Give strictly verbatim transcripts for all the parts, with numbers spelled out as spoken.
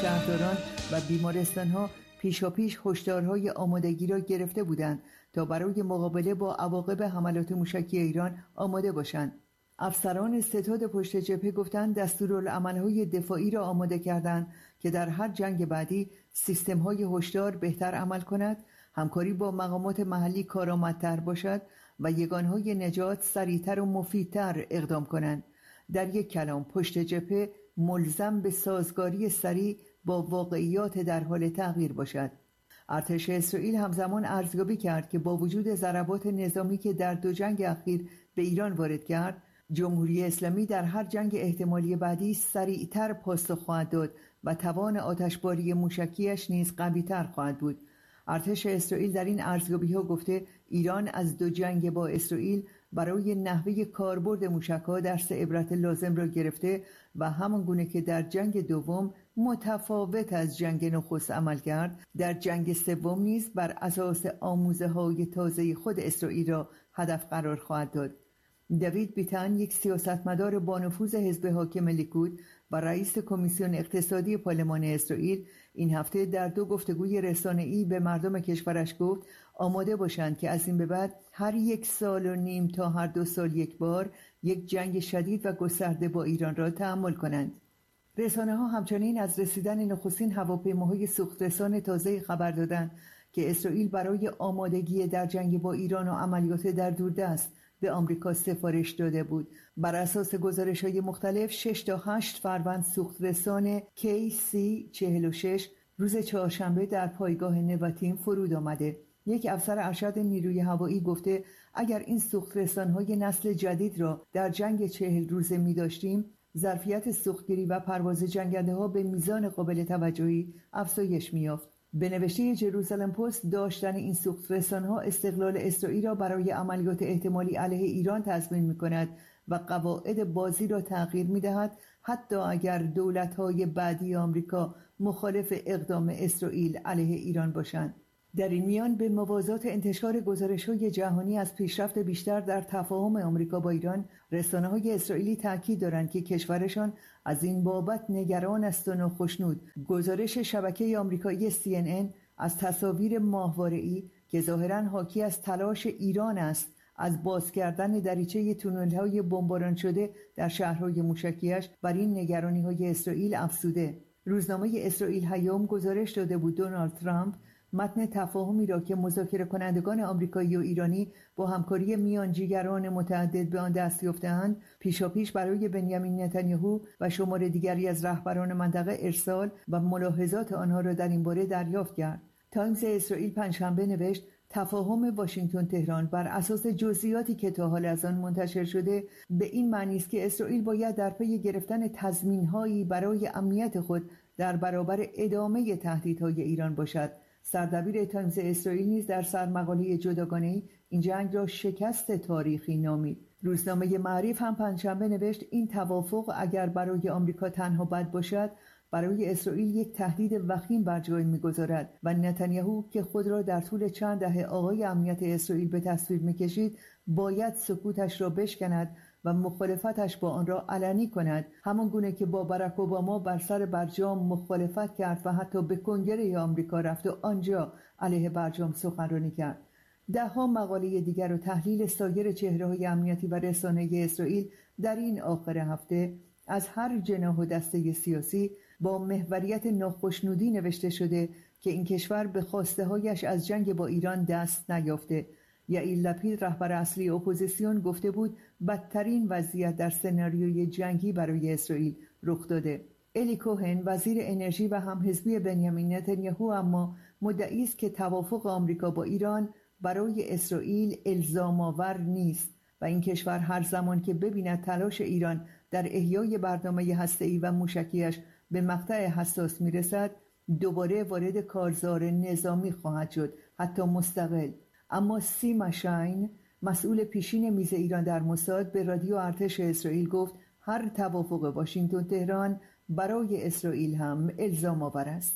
شهرداران و بیمارستان‌ها پیشاپیش هشدارهای آمادگی را گرفته بودند تا برای مقابله با عواقب حملات موشکی ایران آماده باشند. افسران ستاد پشت جبهه گفتند دستورالعمل‌های دفاعی را آماده کردند که در هر جنگ بعدی سیستم‌های هشدار بهتر عمل کند، همکاری با مقامات محلی کارآمدتر باشد و یگانهای نجات سریعتر و مفیدتر اقدام کنند. در یک کلام پشت جبهه ملزم به سازگاری سریع با واقعیات در حال تغییر باشد. ارتش اسرائیل همزمان ارزیابی کرد که با وجود ضربات نظامی که در دو جنگ اخیر به ایران وارد کرد، جمهوری اسلامی در هر جنگ احتمالی بعدی سریعتر پاسخ خواهد داد و توان آتشباری موشکیش نیز قوی‌تر خواهد بود. ارتش اسرائیل در این ارزیابی‌ها گفته ایران از دو جنگ با اسرائیل برای نحوه کاربرد موشک‌ها درس عبرت لازم را گرفته و همان گونه که در جنگ دوم متفاوت از جنگ نخست عمل کرد، در جنگ سوم نیز بر اساس آموزه‌های تازه خود اسرائیل را هدف قرار خواهد داد. دیوید بیتن، یک سیاستمدار با نفوذ حزب حاکم لیکود و رئیس کمیسیون اقتصادی پارلمان اسرائیل، این هفته در دو گفتگوی رسانه‌ای به مردم کشورش گفت آماده باشند که از این به بعد هر یک سال و نیم تا هر دو سال یک بار یک جنگ شدید و گسترده با ایران را تحمل کنند. رسانه‌ها همچنین از رسیدن نخستین هواپیماهای سوخترسان تازه خبر دادند که اسرائیل برای آمادگی در جنگ با ایران و عملیات در دوردست به آمریکا سفارش داده بود. بر اساس گزارش‌های مختلف شش تا هشت فروند سوخترسان کی سی چهل و شش روز چهارشنبه در پایگاه نواتیم فرود آمده. یک افسر ارشد نیروی هوایی گفته اگر این سوخترسان‌های نسل جدید را در جنگ چهل روزه می داشتیم، ظرفیت سوختگیری و پرواز جنگنده‌ها به میزان قابل توجهی افزایش می‌یافت. به نوشته جروزالم پست، داشتن این سوخترسان‌ها استقلال اسرائیل را برای عملیات احتمالی علیه ایران تضمین می‌کند و قواعد بازی را تغییر می‌دهد، حتی اگر دولت‌های بعدی آمریکا مخالف اقدام اسرائیل علیه ایران باشند. در این میان به موازات انتشار گزارش‌های جهانی از پیشرفت بیشتر در تفاهم آمریکا با ایران، رسانه‌های اسرائیلی تاکید دارند که کشورشان از این بابت نگران است و ناخشنود. گزارش شبکه آمریکایی سی ان ان از تصاویر ماهواره‌ای که ظاهراً حاکی از تلاش ایران است از باز کردن دریچه تونل‌های بمباران شده در شهرهای موشکیش بر این نگرانی‌های اسرائیل افزوده. روزنامه اسرائیل هیوم گزارش داده بود دونالد ترامپ متن تفاهمی را که مذاکره کنندگان آمریکایی و ایرانی با همکاری میانجیگران متعدد به آن دست یافته‌اند پیشاپیش برای بنیامین نتانیاهو و شمار دیگری از رهبران منطقه ارسال و ملاحظات آنها را در این باره دریافت کرد. تایمز اسرائیل پنجشنبه نوشت تفاهم واشنگتن تهران بر اساس جزئیاتی که تا حال از آن منتشر شده به این معنی است که اسرائیل باید در پی گرفتن تضمین‌هایی برای امنیت خود در برابر ادامه تهدیدهای ایران باشد. سردبیر تایمز اسرائیل نیز در سرمقاله جداگانه‌ای این جنگ را شکست تاریخی نامید. روزنامه معریف هم پنجشنبه نوشت این توافق اگر برای آمریکا تنها بد باشد، برای اسرائیل یک تهدید وخیم بر جای می‌گذارد و نتانیاهو که خود را در طول چند دهه آقای امنیت اسرائیل به تصویر می‌کشید، باید سکوتش را بشکند و مخالفتش با آن را علنی کند، همان گونه که با باراک اوباما بر سر برجام مخالفت کرد و حتی به کنگره آمریکا رفت و آنجا علیه برجام سخنرانی کرد. ده ها مقاله دیگر و تحلیل سایر چهره‌های امنیتی و رسانه‌ای اسرائیل در این آخر هفته از هر جناح و دسته سیاسی با محوریت ناخشنودی نوشته شده که این کشور به خواسته‌هایش از جنگ با ایران دست نیافته. یائیر لپید رهبر اصلی اپوزیسیون گفته بود بدترین وضعیت در سناریوی جنگی برای اسرائیل رخ داده. الی کوهن وزیر انرژی و همحزبی بنیامین نتانیاهو اما مدعی است که توافق آمریکا با ایران برای اسرائیل الزام آور نیست و این کشور هر زمان که ببیند تلاش ایران در احیای برنامه هسته‌ای و موشکیش به مقطع حساس میرسد، دوباره وارد کارزار نظامی خواهد شد، حتی مستقل. اما سیما شاین، مسئول پیشین میز ایران در موساد، به رادیو ارتش اسرائیل گفت هر توافق واشنگتن تهران برای اسرائیل هم الزام آور است.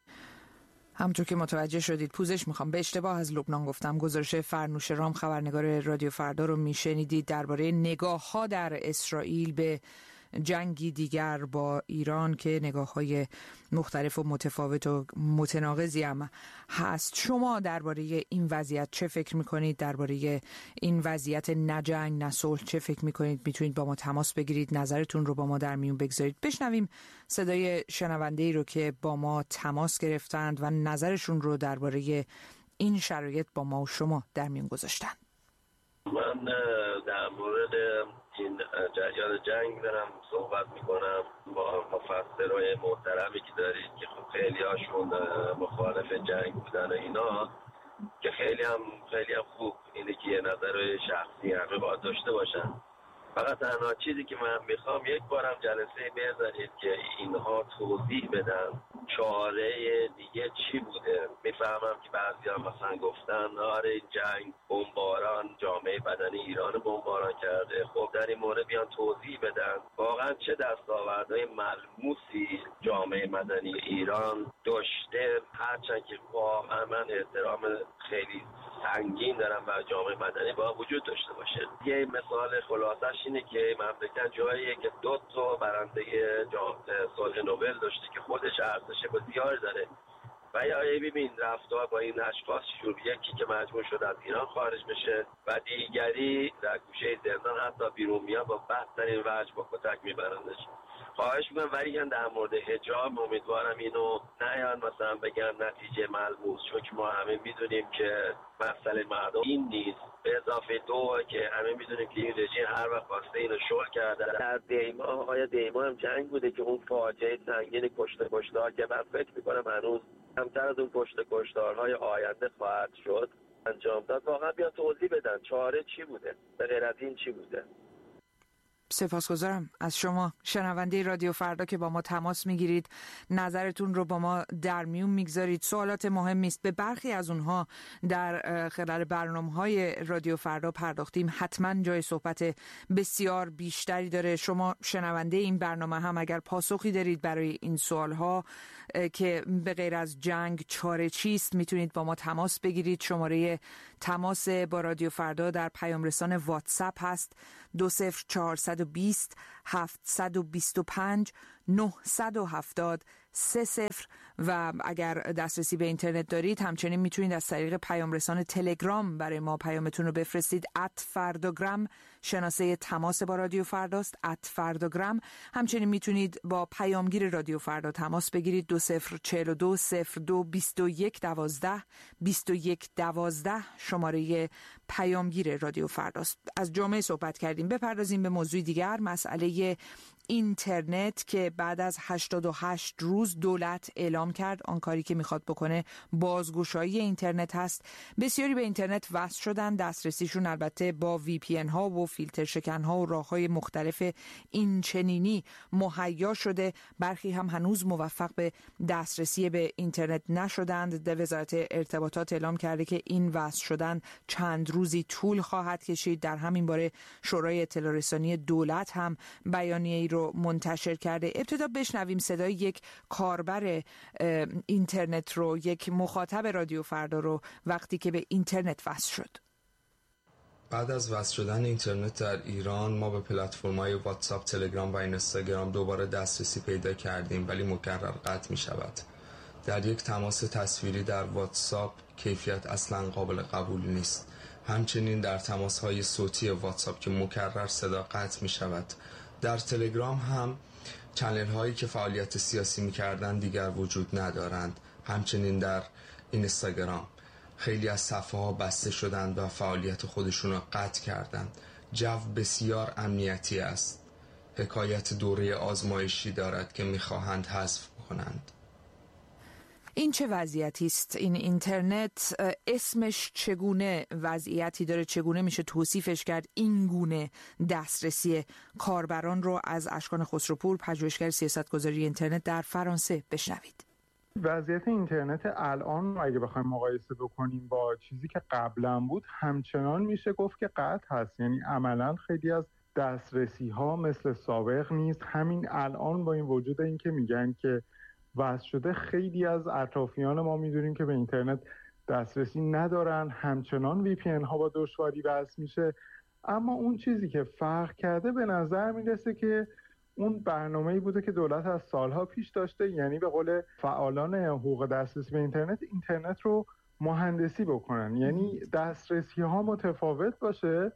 همونطور که متوجه شدید پوزش میخوام، به اشتباه از لبنان گفتم. گزارش فرنوش رام خبرنگار رادیو فردا رو میشنیدید درباره نگاه‌ها در اسرائیل به جنگی دیگر با ایران که نگاه‌های مختلف و متفاوت و متناقضی هم هست. شما درباره این وضعیت چه فکر میکنید؟ درباره این وضعیت نه جنگ نه صلح چه فکر میکنید؟ میتونید با ما تماس بگیرید، نظرتون رو با ما در میون بگذارید. بشنویم صدای شنونده‌ای رو که با ما تماس گرفتند و نظرشون رو درباره این شرایط با ما و شما در میون گذاشتن. من در مورد این جریان جنگ دارم صحبت میکنم با مفسرهای محترمی که دارید که خب خیلی هاشون مخالف جنگ بودن و اینا، که خیلی هم خیلی هم خوب اینه که یه نظر شخصی همه باید داشته باشن. فقط تنها چیزی که من میخوام یک بارم جلسه بذارید که اینها توضیح بدن چاره دیگه چی بوده. میفهمم که بعضی هم مثلا گفتن آره این جنگ بمباران جامعه بدنی ایران بمباران کرده. خب در این مورد بیان توضیح بدن واقعا چه دستاوردهای ملموسی جامعه مدنی ایران داشته، هرچند که واقعا من احترام خیلی سنگین دارم و جامعه مدنی با وجود داشته باشه. یه مثال خلاصش اینه که مملکت جاییه که دو تا برنده صلح نوبل داشته که خودش ارزش بسیار داره و یا ببین رفتار با این اشخاص شروع، یکی که مجبور شد از ایران خارج بشه و دیگری در گوشه زندان حتی بیرون میاد با بدترین وجه با کتک میبرندش. خواهش میکنم ولی در مورد حجاب امیدوارم اینو نیان مثلا بگن نتیجه ملموس، چون که ما همه میدونیم که مسئله مردم این نیست. به اضافه دو که همه میدونیم که این رژیم هر وقت خواسته اینو شل کرده. در دیما آیا دیما هم جنگ بوده که اون فاجعه سنگین کشته کشتار که من فکر میکنم هنوز کمتر از اون کشته کشتارهای آینده خواهد شد انجام داد. واقعا بیا توضیح بدن چاره چی بوده، به غیر از این چی بوده. سپاسگزارم از شما شنونده رادیو فردا که با ما تماس میگیرید، نظرتون رو با ما در میون میگذارید. سوالات مهمی است، به برخی از اونها در خلال برنامه‌های رادیو فردا پرداختیم، حتما جای صحبت بسیار بیشتری داره. شما شنونده این برنامه هم اگر پاسخی دارید برای این سوالها که به غیر از جنگ چاره چیست، میتونید با ما تماس بگیرید. شماره تماس با رادیو فردا در پیام رسان واتساپ هست دو صفر چهارصد و بیست هفتصد و بیست و پنج نهصد و هفتاد سه صفر و اگر دسترسی به اینترنت دارید همچنین میتونید از طریق پیام رسان تلگرام برای ما پیامتون رو بفرستید. ات فرداگرام شناسه تماس با رادیو فرداست، ات فرداگرام. همچنین میتونید با پیامگیر رادیو فردا تماس بگیرید دو صفر چهل و دو صفر دو بیست و یک دوازده بیست و یک دوازده شماره پیامگیر رادیو فرداست. از جامعه صحبت کردیم، بپردازیم به موضوع دیگر، مسئله اینترنت که بعد از هشتاد و هشت روز دولت اعلام کرد آن کاری که میخواد بکنه بازگشایی اینترنت هست. بسیاری به اینترنت وصل شدن، دسترسیشون البته با وی پی ان ها و فیلتر شکن ها و راه های مختلف این چنینی مهیا شده. برخی هم هنوز موفق به دسترسی به اینترنت نشدند. وزارت ارتباطات اعلام کرده که این وصل شدن چند روزی طول خواهد کشید. در همین باره شورای اطلاع رسانی دولت هم بیانیه‌ای رو منتشر کرده. ابتدا بشنویم صدای یک کاربر اینترنت رو، یک مخاطب رادیو فردا رو وقتی که به اینترنت وصل شد. بعد از وصل شدن اینترنت در ایران ما به پلتفرم‌های واتساپ، تلگرام و اینستاگرام دوباره دسترسی پیدا کردیم ولی مکرر قطع می شود. در یک تماس تصویری در واتساپ کیفیت اصلا قابل قبول نیست. همچنین در تماس‌های صوتی واتساپ که مکرر صدا قطع می شود. در تلگرام هم چنل هایی که فعالیت سیاسی می‌کردند دیگر وجود ندارند. همچنین در اینستاگرام خیلی از صفحه ها بسته شدند و فعالیت خودشون را قطع کردند. جو بسیار امنیتی است. حکایت دوره آزمایشی دارد که می‌خواهند حذف کنند. این چه وضعیتی است؟ این اینترنت اسمش چگونه وضعیتی داره؟ چگونه میشه توصیفش کرد؟ این گونه دسترسی کاربران رو از اشکان خسروپور، پژوهشگر سیاستگذاری اینترنت در فرانسه بشنوید. وضعیت اینترنت الان اگه بخوایم مقایسه بکنیم با چیزی که قبلا بود همچنان میشه گفت که قطع هست. یعنی عملا خیلی از دسترسی ها مثل سابق نیست. همین الان با این وجود این که میگن که وصل شده، خیلی از اطرافیان ما میدونیم که به اینترنت دسترسی ندارن، همچنان وی پی ان ها با دشواری وصل میشه. اما اون چیزی که فرق کرده به نظر میرسه که اون برنامه‌ای بوده که دولت از سالها پیش داشته، یعنی به قول فعالان حقوق دسترسی به اینترنت، اینترنت رو مهندسی بکنن، یعنی دسترسی ها متفاوت باشه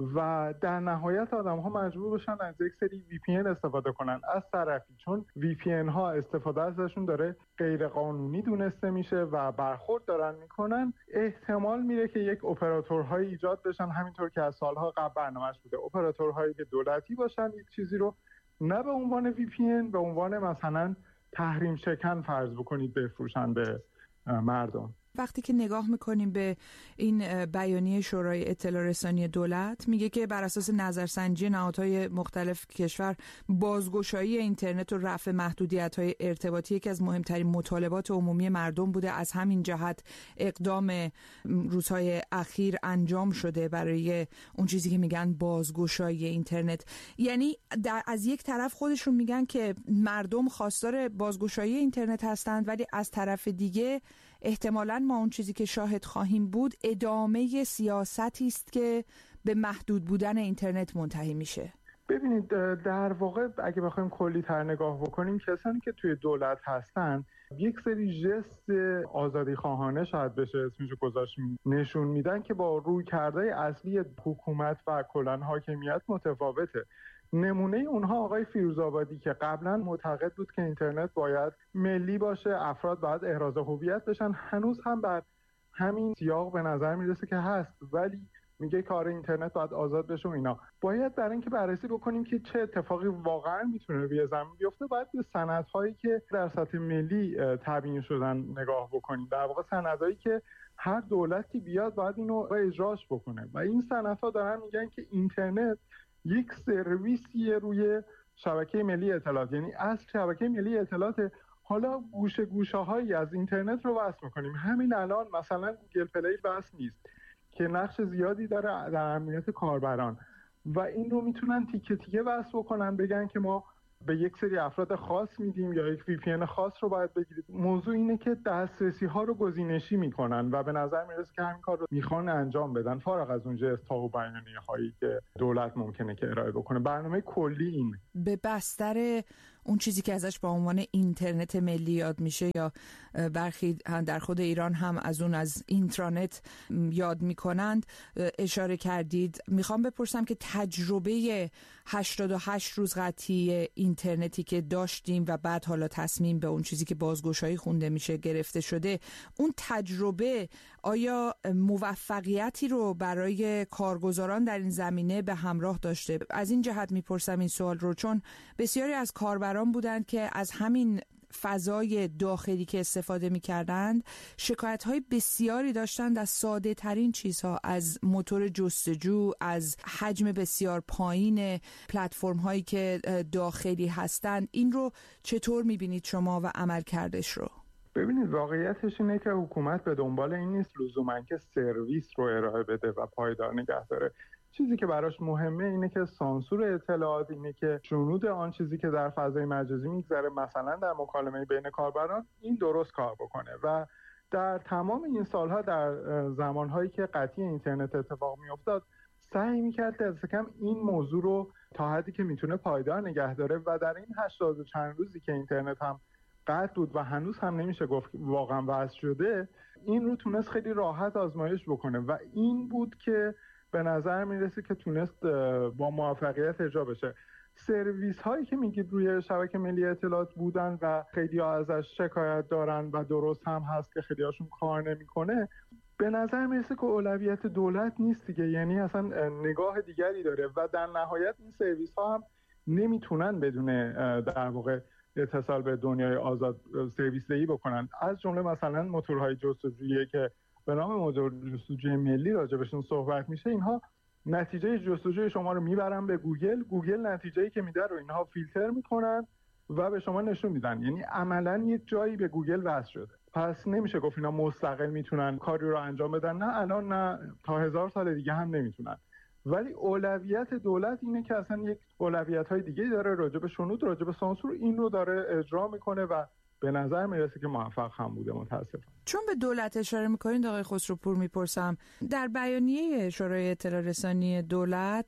و در نهایت آدم ها مجبور باشن از یک سری وی پی ان استفاده کنن از طرفی، چون وی پی ان ها استفاده ازشون داره غیر قانونی دونسته میشه و برخورد دارن میکنن، احتمال میره که یک اپراتورهای ایجاد بشن، همینطور که از سالها قبل برنامه‌اش بوده، اپراتورهایی که دولتی باشن، یک چیزی رو نه به عنوان وی پی ان، به عنوان مثلا تحریم شکن فرض بکنید بفروشن به مردم. وقتی که نگاه میکنیم به این بیانیه شورای اطلاع رسانی دولت، میگه که بر اساس نظرسنجی نهادهای مختلف کشور، بازگشایی اینترنت و رفع محدودیت‌های ارتباطی یکی از مهمترین مطالبات عمومی مردم بوده. از همین جهت اقدام روزهای اخیر انجام شده برای اون چیزی که میگن بازگشایی اینترنت. یعنی در از یک طرف خودشون میگن که مردم خواستار بازگشایی اینترنت هستند، ولی از طرف دیگه احتمالاً ما اون چیزی که شاهد خواهیم بود ادامه سیاستی است که به محدود بودن اینترنت منتهی میشه. ببینید در واقع اگه بخوایم کلی تر نگاه بکنیم، کسانی که توی دولت هستن یک سری ژست آزادی خواهانه شاید بشه اسمشو گذاشت نشون میدن که با رویکردهای اصلی حکومت و کلاً حاکمیت متفاوته. نمونه اونها آقای فیروزآبادی که قبلا معتقد بود که اینترنت باید ملی باشه، افراد باید احراز هویت بشن، هنوز هم بر همین سیاق به نظر میرسه که هست، ولی میگه کار اینترنت باید آزاد بشه و اینا. باید برای اینکه بررسی بکنیم که چه اتفاقی واقعا میتونه روی زمین بیفته، باید به سندهایی که در سطح ملی تبیین شدن نگاه بکنیم. در واقع سندهایی که هر دولتی بیاد باید اینو اجراش بکنه و این سندها دارن میگن که اینترنت یک سرویسیه روی شبکه ملی اطلاعات، یعنی اصل شبکه ملی اطلاعات. حالا گوشه گوشه هایی از اینترنت رو وصل میکنیم. همین الان مثلا گوگل پلی وصل نیست که نقش زیادی داره در امنیت کاربران و این رو میتونن تیکه تیکه وصل بکنن، بگن که ما به یک سری افراد خاص میدیم یا یک وی پی ان خاص رو باید بگیرید. موضوع اینه که دسترسی ها رو گزینشی میکنن و به نظر میرسه که همین کار رو میخوان انجام بدن، فارغ از اون جست و بیانیه هایی که دولت ممکنه که ارائه بکنه. برنامه کلی اینه. به بستر اون چیزی که ازش با عنوان اینترنت ملی یاد میشه، یا برخی در خود ایران هم از اون از اینترنت یاد میکنند، اشاره کردید. میخوام بپرسم که تجربه هشتاد و هشت روز قطعی اینترنتی که داشتیم و بعد حالا تصمیم به اون چیزی که بازگشایی خونده میشه گرفته شده، اون تجربه آیا موفقیتی رو برای کارگزاران در این زمینه به همراه داشته؟ از این جهت میپرسم این سوال رو چون بسیاری از کاربران بودند که از همین فضای داخلی که استفاده می‌کردند شکایت‌های بسیاری داشتند از ساده ترین چیزها، از موتور جستجو، از حجم بسیار پایین پلتفرم‌هایی که داخلی هستند. این رو چطور می‌بینید شما و عملکردش رو؟ ببینید واقعیتش اینه که حکومت به دنبال این نیست لزوماً که سرویس رو ارائه بده و پایدار نگه داره. چیزی که براش مهمه اینه که سانسور اطلاعات، اینه که شنود آن چیزی که در فضای مجازی میگذره مثلا در مکالمه بین کاربران این درست کار بکنه. و در تمام این سالها در زمانهایی که قطعی اینترنت اتفاق میافتاد سعی میکرد دست کم این موضوع رو تا حدی که میتونه پایدار نگه داره و در این هشتاد و چند روزی که اینترنت هم قطع بود و هنوز هم نمیشه گفت واقعا وصل شده، این رو تونست خیلی راحت آزمایش بکنه و این بود که به نظر میرسه که تونست با موفقیت اجرا بشه. سرویس هایی که میگید روی شبکه ملی اطلاعات بودن و خیلی ها ازش شکایت دارن و درست هم هست که خیلی هاشون کار نمیکنه، به نظر میرسه که اولویت دولت نیست دیگه، یعنی اصلا نگاه دیگری داره و در نهایت این سرویس ها هم نمیتونن بدون در واقع اتصال به دنیای آزاد سرویس دهی بکنن. از جمله مثلا موتورهای جستجویی که به نام موتور جستجوی ملی راجبشون صحبت میشه، اینها نتیجه جستجوی شما رو میبرن به گوگل، گوگل نتیجه‌ای که میده رو اینها فیلتر میکنن و به شما نشون میدن، یعنی عملاً یک جایی به گوگل وصل شده. پس نمیشه گفت اینا مستقل میتونن کاری رو انجام بدن، نه الان نه تا هزار سال دیگه هم نمیتونن. ولی اولویت دولت اینه که اصلا یک اولویت‌های دیگه داره راجع به شنود، راجع به سانسور، این رو داره اجرا میکنه و به نظر میرسه که موفق هم بوده متاسفانه. چون به دولت اشاره میکنید آقای خسروپور، میپرسم در بیانیه شورای اطلاع رسانی دولت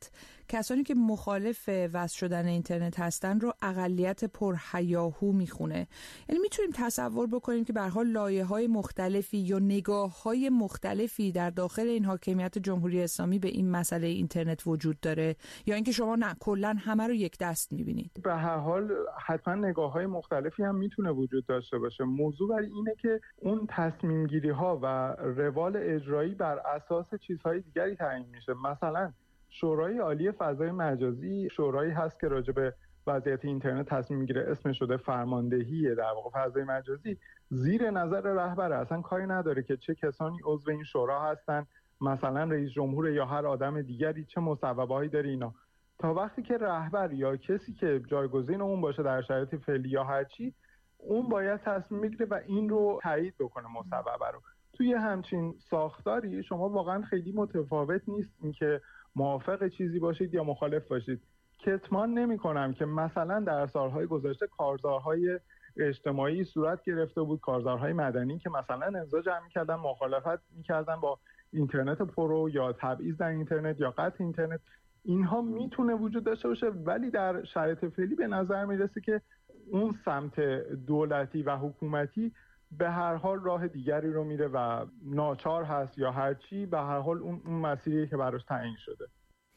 کسانی که مخالف وصل شدن اینترنت هستن رو اقلیت پرهیاهو میخونه. یعنی میتونیم تصور بکنیم که به هر حال لایه‌های مختلفی یا نگاه‌های مختلفی در داخل این حاکمیت جمهوری اسلامی به این مسئله اینترنت وجود داره، یا اینکه شما نه کلا همه رو یک دست میبینید؟ به هر حال حتما نگاه‌های مختلفی هم میتونه وجود داشته باشه. موضوع بر اینه که اون تصمیم گیری ها و روال اجرایی بر اساس چیزهای دیگری تعیین میشه. مثلا شورای عالی فضای مجازی شورایی هست که راجع به وضعیت اینترنت تصمیم میگیره، اسم شده فرماندهی در واقع فضای مجازی، زیر نظر رهبر، اصلا کاری نداره که چه کسانی عضو این شورا هستن، مثلا رئیس جمهور یا هر آدم دیگری، چه مصوبه‌هایی داره اینا. تا وقتی که رهبر یا کسی که جایگزین اون باشه در شرایط فعلی یا هرچی، اون باید تصمیم بگیره و این رو تایید بکنه مصوبه رو. توی همچین ساختاری شما واقعا خیلی متفاوت نیست اینکه موافق چیزی باشید یا مخالف باشید. کتمان نمی کنم که مثلا در سالهای گذشته کارزارهای اجتماعی صورت گرفته بود، کارزارهای مدنی که مثلا امضا جمع می‌کردن، مخالفت می‌کردن با اینترنت پرو یا تبعیض در اینترنت یا قطع اینترنت. اینها میتونه وجود داشته باشه، ولی در شرایط فعلی به نظر میرسه که اون سمت دولتی و حکومتی به هر حال راه دیگری رو میره و ناچار هست یا هرچی، به هر حال اون, اون مسیری که براش تعیین شده.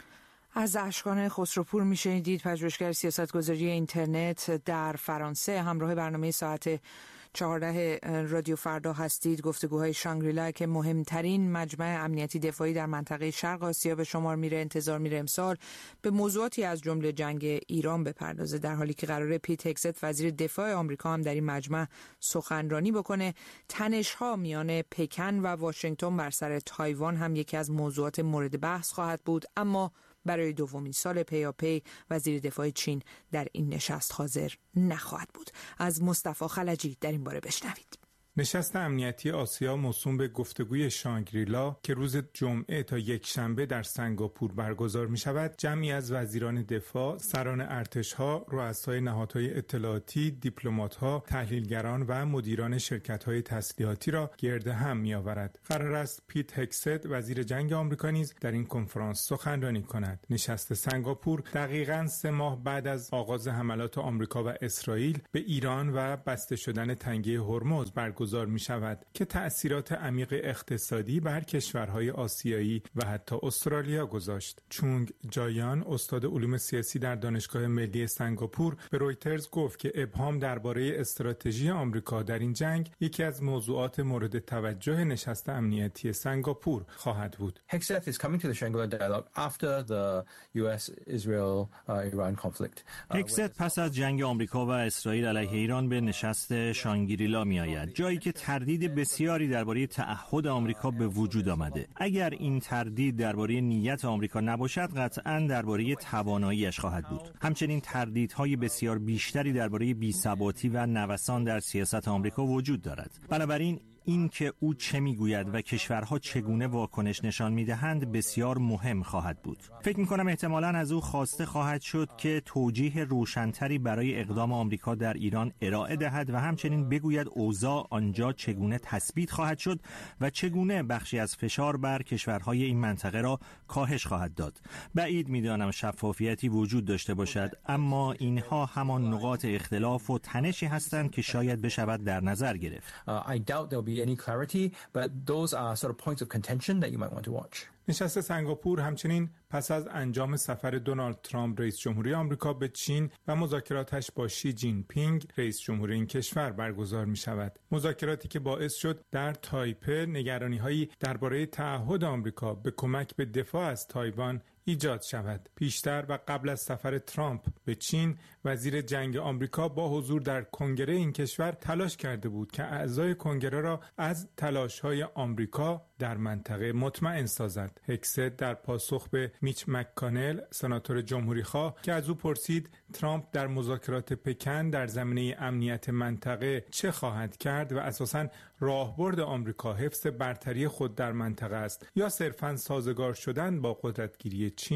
از اشکان خسروپور میشنیدید، پژوهشگر سیاستگذاری اینترنت در فرانسه. همراه برنامه ساعت چهارده رادیو فردا هستید. گفتگوهای شانگریلا که مهمترین مجمع امنیتی دفاعی در منطقه شرق آسیا به شمار میره، انتظار میره امسال به موضوعاتی از جمله جنگ ایران بپردازه، در حالی که قراره پیت هگست وزیر دفاع آمریکا هم در این مجمع سخنرانی بکنه. تنش‌ها میان پکن و واشنگتن بر سر تایوان هم یکی از موضوعات مورد بحث خواهد بود، اما برای دومین سال پیاپی وزیر دفاع چین در این نشست حاضر نخواهد بود. از مصطفی خلجی در این باره بشنوید. نشست امنیتی آسیا موسوم به گفتگوی شانگریلا که روز جمعه تا یک شنبه در سنگاپور برگزار می شود، جمعی از وزیران دفاع، سران ارتش‌ها، رؤسای نهادهای اطلاعاتی، دیپلمات‌ها، تحلیلگران و مدیران شرکت‌های تسلیحاتی را گرد هم می آورد. قرار است پیت هگست وزیر جنگ آمریکا نیز در این کنفرانس سخنرانی کند. نشست سنگاپور دقیقاً سه ماه بعد از آغاز حملات آمریکا و اسرائیل به ایران و بسته شدن تنگه هرمز برگزار می شود که تأثیرات عمیق اقتصادی بر کشورهای آسیایی و حتی استرالیا گذاشت. چونگ جایان، استاد علوم سیاسی در دانشگاه ملی سنگاپور، به رویترز گفت که ابهام درباره استراتژی آمریکا در این جنگ یکی از موضوعات مورد توجه نشست امنیتی سنگاپور خواهد بود. Hegseth is coming to the Shangri-La dialogue after the U S Israel Iran conflict. هگست پس از جنگ آمریکا و اسرائیل علیه ایران به نشست شانگریلا می آید، جایی که تردید بسیاری درباره تعهد آمریکا به وجود آمده. اگر این تردید درباره نیت آمریکا نباشد، قطعاً درباره تواناییش خواهد بود. همچنین تردیدهای بسیار بیشتری درباره بی‌ثباتی و نوسان در سیاست آمریکا وجود دارد. بنابراین این که او چه میگوید و کشورها چگونه واکنش نشان میدهند بسیار مهم خواهد بود. فکر میکنم احتمالاً از او خواسته خواهد شد که توجیه روشنتری برای اقدام آمریکا در ایران ارائه دهد و همچنین بگوید اوضاع آنجا چگونه تثبیت خواهد شد و چگونه بخشی از فشار بر کشورهای این منطقه را کاهش خواهد داد. بعید میدانم شفافیتی وجود داشته باشد، اما اینها همان نقاط اختلاف و تنشی هستند که شاید بشود در نظر گرفت. Uh, I doubt there'll be any clarity, but those are sort of points of contention that you might want to watch. نشست سنگاپور همچنین پس از انجام سفر دونالد ترامپ رئیس جمهوری آمریکا به چین و مذاکراتش با شی جین پینگ رئیس جمهوری این کشور برگزار می شود. مذاکراتی که باعث شد در تایپه نگرانی‌هایی درباره تعهد آمریکا به کمک به دفاع از تایوان ایجاد شود. پیشتر و قبل از سفر ترامپ به چین، وزیر جنگ آمریکا با حضور در کنگره این کشور تلاش کرده بود که اعضای کنگره را از تلاش‌های آمریکا در منطقه مطمئن سازد. هگست در پاسخ به میچ مک‌کانل، سناتور جمهوری‌خواه، که از او پرسید ترامپ در مذاکرات پکن در زمینه امنیت منطقه چه خواهد کرد و اساساً راهبرد آمریکا حفظ برتری خود در منطقه است یا صرفاً سازگار شدن با قدرتگیری چین،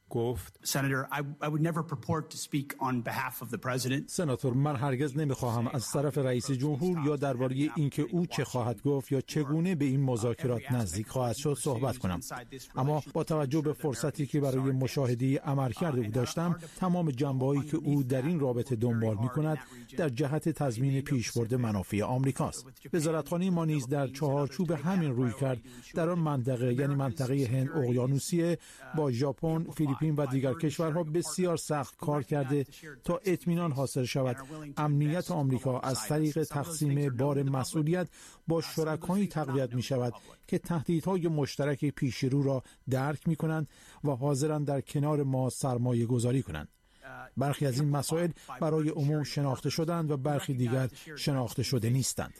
گفت سناتور، من هرگز نمیخواهم از طرف رئیس جمهور یا درباره اینکه او چه خواهد گفت یا چگونه به این مذاکرات نزدیک خواهد شد صحبت کنم، اما با توجه به فرصتی که برای مشاهده عملکرد او داشتم، تمام جنبه‌هایی که او در این رابطه دنبال می‌کند در جهت تضمین پیشبرد منافع آمریکاست. وزارتخانه ما نیز در چهارچوب همین رویکرد در آن منطقه، یعنی منطقه هند اقیانوسیه، با ژاپن، فیلیپین و دیگر کشورها بسیار سخت کار کرده تا اطمینان حاصل شود امنیت آمریکا از طریق تقسیم بار مسئولیت با شرکایی تقویت می شود که تهدیدهای مشترک پیشرو را درک می کنند و حاضرند در کنار ما سرمایه گذاری کنند. برخی از این مسائل برای عموم شناخته شدند و برخی دیگر شناخته شده نیستند.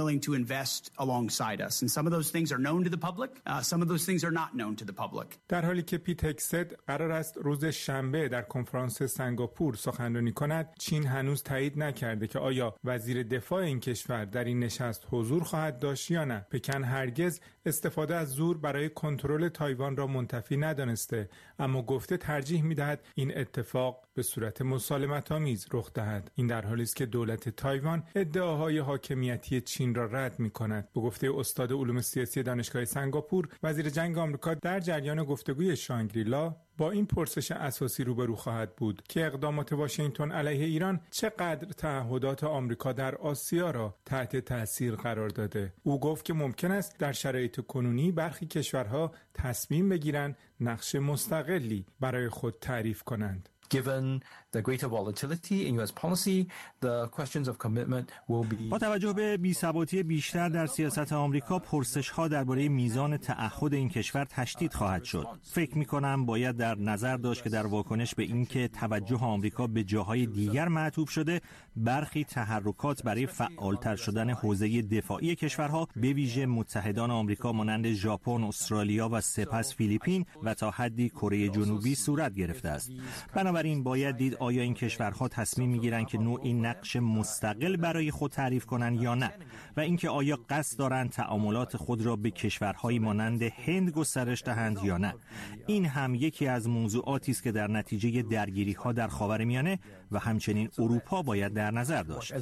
در حالی که پیت هگست قرار است روز شنبه در کنفرانس سنگاپور سخنرانی کند، چین هنوز تایید نکرده که آیا وزیر دفاع این کشور در این نشست حضور خواهد داشت یا نه. پکن هرگز استفاده از زور برای کنترل تایوان را منتفی ندانسته، اما گفته ترجیح می‌دهد این اتفاق به صورت مسالمت‌آمیز رخ دهد. این در حالی است که دولت تایوان ادعاهای حاکمیتی چین را رد می‌کند. به گفته استاد علوم سیاسی دانشگاه سنگاپور، وزیر جنگ آمریکا در جریان گفتگوی شانگریلا با این پرسش اساسی روبرو خواهد بود که اقدامات واشنگتن علیه ایران چقدر تعهدات آمریکا در آسیا را تحت تاثیر قرار داده. او گفت که ممکن است در شرایط کنونی برخی کشورها تصمیم بگیرند نقش مستقلی برای خود تعریف کنند. Given the greater volatility in U S policy, the questions of commitment will be. با توجه به بی‌ثباتی بیشتر در سیاست آمریکا، پرسش‌ها درباره میزان تعهد این کشور تشدید خواهد شد. فکر می‌کنم باید در نظر داشت که در واکنش به اینکه توجه آمریکا به جاهای دیگر معطوف شده، برخی تحرکات برای فعالتر شدن حوزه دفاعی کشورها به ویژه متحدان آمریکا مانند ژاپن، استرالیا و سپس فیلیپین و تا حدی کره جنوبی صورت گرفته است. بنابراین باید دید آیا این کشورها تصمیم میگیرند که نوعی نقش مستقل برای خود تعریف کنند یا نه، و اینکه آیا قصد دارند تعاملات خود را به کشورهایی مانند هند گسترش دهند یا نه. این هم یکی از موضوعاتی است که در نتیجه درگیری‌ها در خاورمیانه و همچنین اروپا باید در نظر داشت.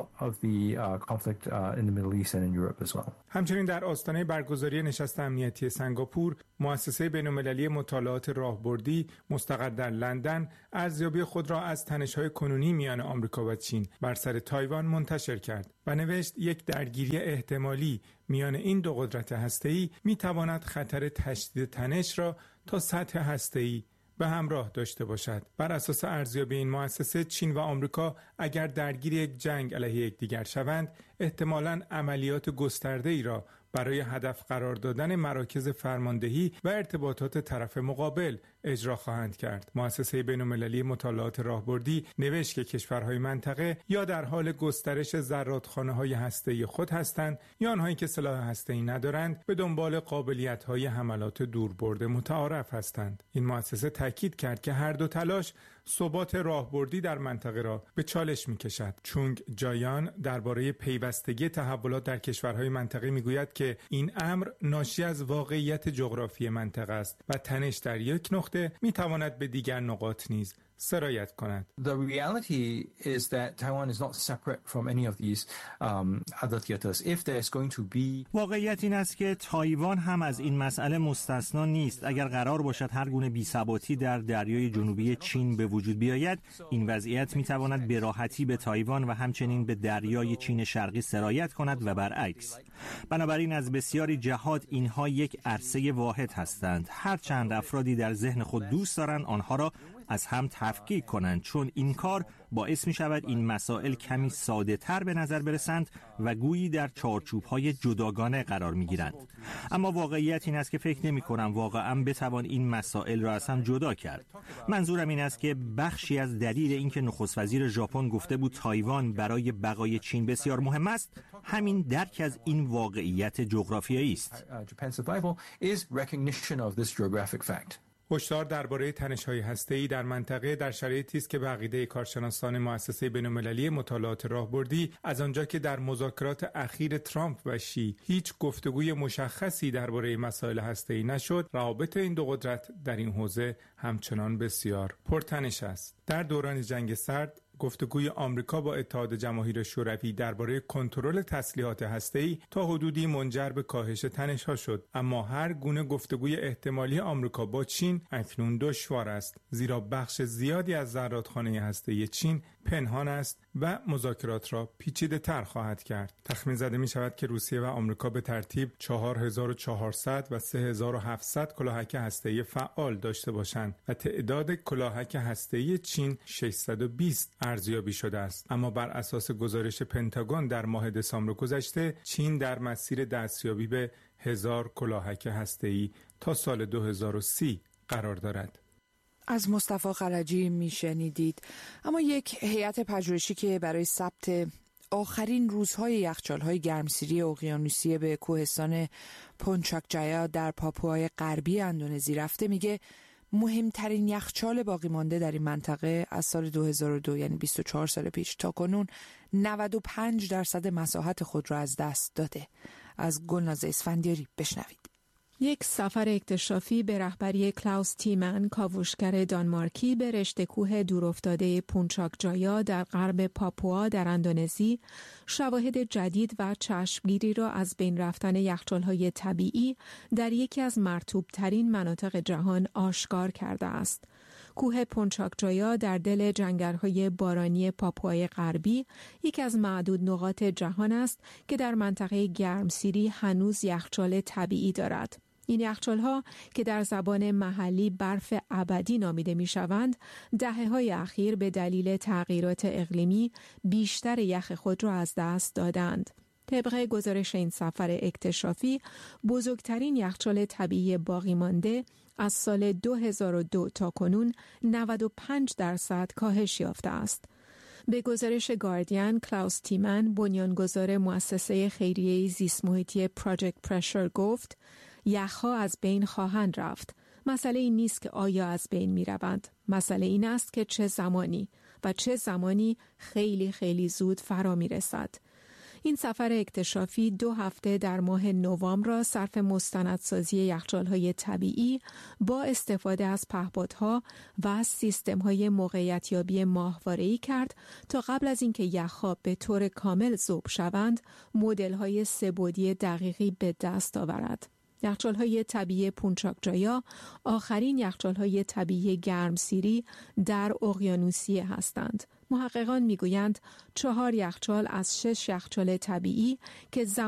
همچنین در آستانه برگزاری نشست امنیتی سنگاپور، مؤسسه بین‌المللی مطالعات راهبردی مستقر در لندن ارزیابی خود را از تنش‌های کنونی میان آمریکا و چین بر سر تایوان منتشر کرد و نوشت یک درگیری احتمالی میان این دو قدرت هسته‌ای می‌تواند خطر تشدید تنش را تا سطح هسته‌ای به همراه داشته باشد. بر اساس ارزیابی این مؤسسه، چین و آمریکا اگر درگیر یک جنگ علیه یکدیگر شوند، احتمالاً عملیات گسترده‌ای را برای هدف قرار دادن مراکز فرماندهی و ارتباطات طرف مقابل اجرا خواهند کرد. مؤسسه بین‌المللی مطالعات راهبردی نوشت که کشورهای منطقه یا در حال گسترش زرادخانه‌های هسته‌ای خود هستند یا آنهایی که سلاح هسته‌ای ندارند به دنبال قابلیت‌های حملات دوربرد متعارف هستند. این مؤسسه تاکید کرد که هر دو تلاش ثبات راهبردی در منطقه را به چالش می‌کشد. چونگ جایان درباره پیوستگی تحولات در کشورهای منطقه می‌گوید که این امر ناشی از واقعیت جغرافی منطقه است و تنش در یک نقطه می‌تواند به دیگر نقاط نیز سرایت کند. The reality is that Taiwan is not separate from any of these um, other theaters. If there's going to be واقعیت این است که تایوان هم از این مسئله مستثنا نیست. اگر قرار باشد هر گونه بی‌ثباتی در دریای جنوبی چین به وجود بیاید، این وضعیت می‌تواند به راحتی به تایوان و همچنین به دریای چین شرقی سرایت کند و برعکس. بنابراین از بسیاری جهات اینها یک عرصه واحد هستند. هر چند افرادی در ذهن خود دوست دارند آنها را از هم تفکیک کنند، چون این کار باعث می شود این مسائل کمی ساده تر به نظر برسند و گویی در چارچوب های جداگانه قرار می گیرند. اما واقعیت این است که فکر نمی کنم واقعا بتوان این مسائل را از هم جدا کرد. منظورم این است که بخشی از دلیل اینکه نخست وزیر ژاپن گفته بود تایوان برای بقای چین بسیار مهم است، همین درک از این واقعیت جغرافیایی است. هشدار درباره تنش‌های هسته‌ای در منطقه در شرایطی است که به عقیده کارشناسان مؤسسه بین‌المللی مطالعات راهبردی از آنجا که در مذاکرات اخیر ترامپ و شی هیچ گفتگوی مشخصی درباره مسائل هسته‌ای نشد، روابط این دو قدرت در این حوزه همچنان بسیار پرتنش است. در دوران جنگ سرد گفتگوی آمریکا با اتحاد جماهیر شوروی درباره کنترل تسلیحات هسته‌ای تا حدودی منجر به کاهش تنش‌ها شد، اما هر گونه گفتگوی احتمالی آمریکا با چین اکنون دشوار است، زیرا بخش زیادی از زرادخانه هسته‌ای چین پنهان است و مذاکرات را پیچیده‌تر خواهد کرد. تخمین زده می‌شود که روسیه و آمریکا به ترتیب چهار هزار و چهارصد و سه هزار و هفتصد کلاهک هسته‌ای فعال داشته باشند و تعداد کلاهک هسته‌ای چین ششصد و بیست ارزیابی شده است. اما بر اساس گزارش پنتاگون در ماه دسامبر گذشته، چین در مسیر دستیابی به هزار کلاهک هسته‌ای تا سال دو هزار و سی قرار دارد. از مصطفی خلجی میشنیدید. اما یک هیئت پژوهشی که برای ثبت آخرین روزهای یخچال‌های گرمسیری اقیانوسیه به کوهستان پونچاک جایا در پاپوهای غربی اندونزی رفته، میگه مهمترین یخچال باقی مانده در این منطقه از سال دو هزار و دو، یعنی بیست و چهار سال پیش تا کنون نود و پنج درصد مساحت خود را از دست داده. از گلناز اسفندیاری بشنوید. یک سفر اکتشافی به رهبری کلاوس تیمن، کاوشگر دانمارکی، به رشته کوه دورافتاده پونچاک جایا در غرب پاپوا در اندونزی شواهد جدید و چشمگیری را از بین رفتن یخچال‌های طبیعی در یکی از مرطوب‌ترین مناطق جهان آشکار کرده است. کوه پونچاک جایا در دل جنگل‌های بارانی پاپوای غربی یکی از معدود نقاط جهان است که در منطقه گرمسیری هنوز یخچال طبیعی دارد. این یخچال‌ها که در زبان محلی برف ابدی نامیده می‌شوند، دهه‌های اخیر به دلیل تغییرات اقلیمی بیشتر یخ خود را از دست دادند. طبق گزارش این سفر اکتشافی، بزرگترین یخچال طبیعی باقی مانده از سال دو هزار و دو تا کنون نود و پنج درصد کاهش یافته است. به گزارش گاردین، کلاوس تیمن، بنیانگذار مؤسسه خیریه زیست محیطی پراجکت پرشر، گفت یخها از بین خواهند رفت. مسئله این نیست که آیا از بین می روند. مسئله این است که چه زمانی و چه زمانی خیلی خیلی زود فرا می رسد. این سفر اکتشافی دو هفته در ماه نوامبر را صرف مستندسازی یخچال‌های طبیعی با استفاده از پهپادها و سیستم‌های موقعیت‌یابی ماهواره‌ای کرد تا قبل از اینکه یخ‌ها به طور کامل ذوب شوند، مدل‌های سه‌بعدی دقیقی به دست آورد. یخچال‌های طبیعی پونچاک جایا آخرین یخچال‌های طبیعی گرمسیری در اقیانوسیه هستند. محققان میگویند چهار یخچال از شش یخچال طبیعی که